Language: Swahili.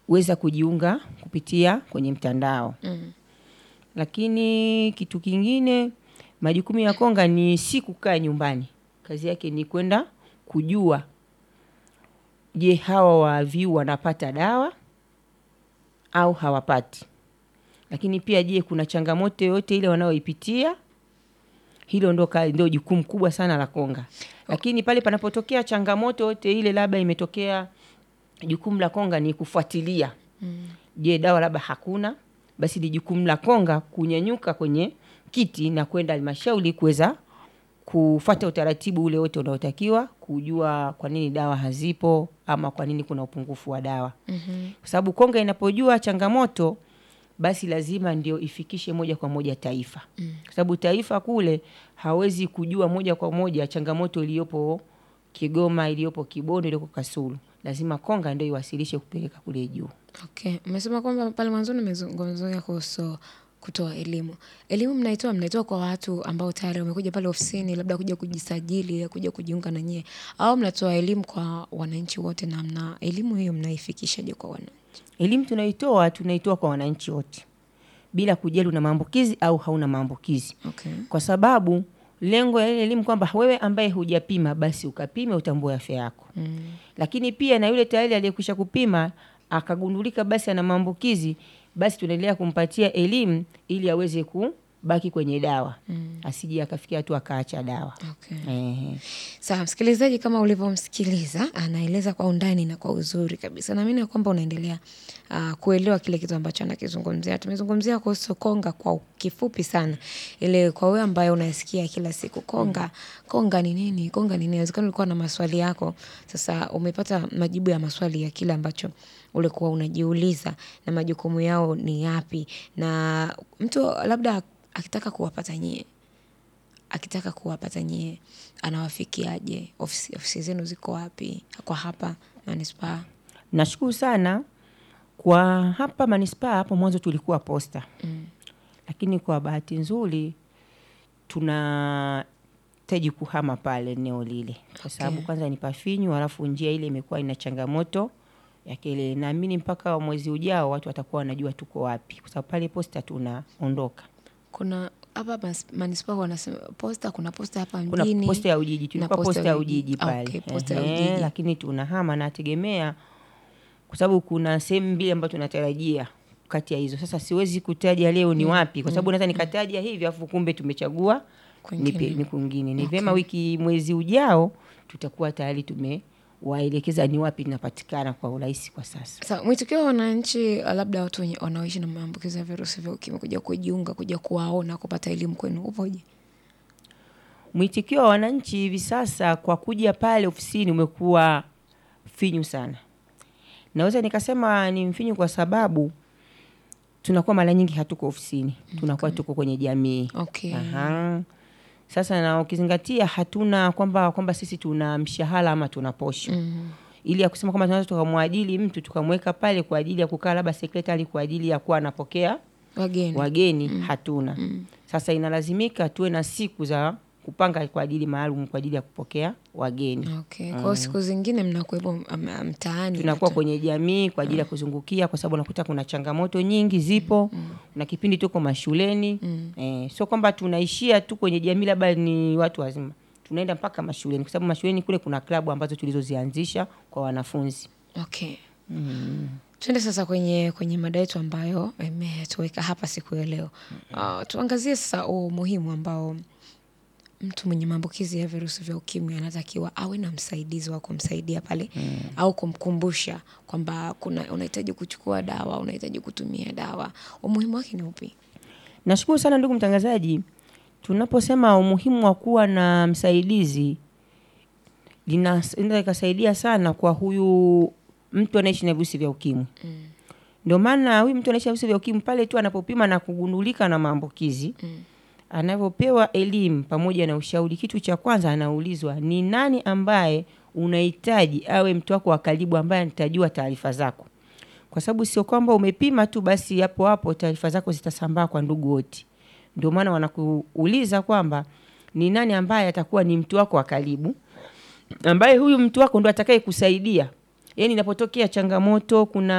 weza kujiunga kupitia kwenye mtandao. Lakini kitu kingine, majukumu ya konga ni si kukaa nyumbani. Kazi yake ni kwenda kujua, je, hawa waviu wanapata dawa au hawapati. Lakini pia je, kuna changamoto yote ile wanaoipitia. Hilo ndio jukumu kubwa sana la konga. Lakini pale panapotokea changamoto yote ile, labda imetokea, jukumu la konga ni kufuatilia. Je, dawa labda hakuna, basi ni jukumu la konga kunyanyuka kwenye kiti na kwenda halmashauri kuweza kufuata utaratibu ule wote unaotakiwa, kujua kwa nini dawa hazipo ama kwa nini kuna upungufu wa dawa. Kwa sababu konga inapojua changamoto, basi lazima ndio ifikishe moja kwa moja taifa. Kwa sababu taifa kule hawezi kujua moja kwa moja changamoto iliyopo Kigoma, iliyopo Kibondo, iliyopo Kasulu. Lazima konga ndio iwasilishe kupeleka kule juu. Okay. Umesema kwamba pale mwanzoni umezungumzia kuhusu kutoa elimu. Elimu mnaitoa kwa watu ambao tayari wamekuja pale ofisini, labda kuja kujisajili, kuja kujiunga na nyie, au mnatoa elimu kwa wananchi wote, na elimu hiyo mnaifikishaje kwa wananchi? Elimu tunaitoa kwa wananchi wote, bila kujali una maambukizi au hauna maambukizi. Okay. Kwa sababu lengo ya ile elimu kwamba wewe ambaye hujapima basi ukapime, utambue afya yako. Lakini pia na yule tayari aliyekwisha kupima akagundulika basi ana maambukizi, basi tunaendelea kumpatia elimu ili aweze kubaki kwenye dawa. Asije akafikia tu akaacha dawa. Okay. Sawa, msikilizaji, kama ulivyomsikiliza, anaeleza kwa undani na kwa uzuri kabisa. Naamini kwamba unaendelea kuelewa kile kitu ambacho anakizungumzia. Tumezungumzia kuhusu konga kwa kifupi sana. Ile kwa wewe ambaye unasikia kila siku konga ni nini? Konga ni nini? Inawezekana ulikuwa na maswali yako. Sasa umepata majibu ya maswali ya kile ambacho ulikuwa unajiuliza, na majukumu yao ni yapi, na mtu labda akitaka kuwapata nyie anawafikiaje? Ofisi zenu ziko wapi kwa hapa manispaa? Nashukuru sana. Kwa hapa manispaa, hapo mwanzo tulikuwa posta. Lakini kwa bahati nzuri tunahitaji kuhama pale eneo lile. Kwa sababu kwanza ni pafinyu, alafu njia ile imekuwa ina changamoto ya kile. Naamini mpaka mwezi ujao watu watakuwa wanajua tuko wapi. Kwa sababu pale posta tunaondoka. Kuna hapa manispaa wanasema posta, kuna posta hapa mjini. Kuna posta ya Ujiji, tulikuwa posta ya Ujiji pale. Okay, posta ya Ujiji. Lakini tunahama, nategemea kwa sababu kuna sehemu mbili ambazo tunatarajia kati ya hizo. Sasa siwezi kutaja leo ni wapi, kwa sababu naweza nikataja hivi afu kumbe tumechagua ni kwingine. Ni vyema mwezi ujao tutakuwa tayari tumewaelekeza ni wapi tunapatikana kwa urahisi kwa sasa. Sasa mwitikio wa wananchi, labda watu wanaoishi na maambukizi ya virusi vya ukimwi, kuja kujiunga, kuja kuwaona, kupata elimu kwenu, upoje? Mwitikio wa wananchi hivi sasa kwa kuja pale ofisini umekuwa finyu sana. Naweza nikasema ni mfinyu kwa sababu tunakuwa mara nyingi hatuko ofisini. Tunakuwa tuko kwenye jamii. Okay. Sasa na ukizingatia hatuna kwamba sisi tuna mshahara ama tuna posho. Ili ya kusema kwamba tunaweza tukamwajili mtu tukamweka pale kwa ajili ya kukaa labda secretary kwa ajili ya kuwa anapokea wageni, hatuna. Sasa inalazimika tuwe na siku za kupanga kwa ajili maalum kwa ajili ya kupokea wageni. Okay. Kwa siku zingine mnakuwepo mtaani. Tunakuwa kwenye jamii kwa ajili ya kuzungukia, kwa sababu unakuta kuna changamoto nyingi zipo. Na kipindi tuko mashuleni. Sio kwamba tunaishia tu kwenye jamii labda ni watu wazima. Tunaenda mpaka mashuleni, kwa sababu mashuleni kule kuna klabu ambazo tulizozianzisha kwa wanafunzi. Okay. Tuende sasa kwenye mada yetu ambayo imetuweka hapa siku ya leo. Tuangazie sasa umuhimu ambao mtu mwenye maambukizi ya virusi vya ukimwi anatakiwa awe na msaidizi wa kumsaidia pale, au kumkumbusha kwamba unahitaji kuchukua dawa, unahitaji kutumia dawa. Umuhimu wake ni upi? Nashukuru sana ndugu mtangazaji. Tunaposema umuhimu wa kuwa na msaidizi, inaweza kusaidia sana kwa huyu mtu anaishi na virusi vya ukimwi. Ndio maana huyu mtu anaishi na virusi vya ukimwi pale tu anapopima na kugundulika na maambukizi, anapopewa elimu pamoja na ushauri, kitu cha kwanza anaulizwa ni nani ambaye unahitaji awe mtu wako wa karibu ambaye atajua taarifa zako. Kwa sababu sio kwamba umepima tu basi hapo hapo taarifa zako zitasambaa kwa ndugu wote. Ndio maana wanakuuliza kwamba ni nani ambaye atakuwa ni mtu wako wa karibu, ambaye huyu mtu wako ndo atakaye kusaidia. Yaani inapotokea changamoto, kuna